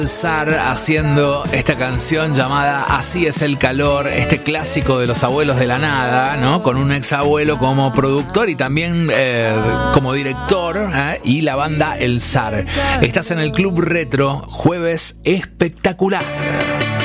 Zar haciendo esta canción llamada Así es el calor, este clásico de los abuelos de la nada, ¿no? Con un ex abuelo como productor y también como director, y la banda El Zar. Estás en el Club Retro, jueves espectacular.